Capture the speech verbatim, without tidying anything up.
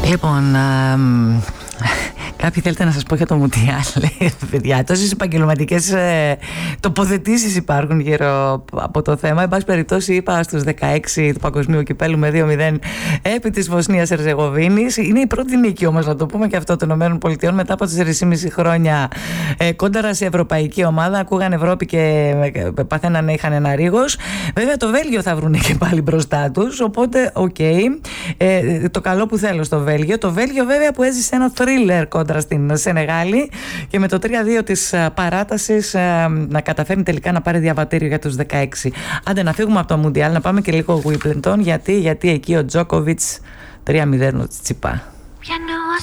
Λοιπόν, α, κάποιοι θέλετε να σας πω για το Μουντιάλ, παιδιά. Τόσες επαγγελματικές ε, τοποθετήσεις υπάρχουν γύρω από το θέμα. Εν πάση περιπτώσει, είπα στους δεκαέξι του Παγκοσμίου Κυπέλλου με δύο μηδέν επί της Βοσνίας Ερζεγοβίνης. Είναι η πρώτη νίκη όμως, να το πούμε και αυτό, των ΗΠΑ μετά από τέσσερα και μισό χρόνια ε, κόνταρα σε ευρωπαϊκή ομάδα. Ακούγαν Ευρώπη και ε, παθαίνανε, είχαν ένα ρίγος. Βέβαια, το Βέλγιο θα βρουν και πάλι μπροστά τους. Οπότε, οκ. Okay. Ε, το καλό που θέλω στο Βέλγιο. Το Βέλγιο, βέβαια, που έζησε ένα θρίλερ κόντρα στην Σενεγάλη και με το τρία δύο της παράτασης να καταφέρνει τελικά να πάρει διαβατήριο για τους δεκαέξι. Άντε να φύγουμε από το Μουντιάλ, να πάμε και λίγο Wimbledon. Γιατί, γιατί εκεί ο Τζόκοβιτς τρία μηδέν ο Τσιτσιπά. Πιανό.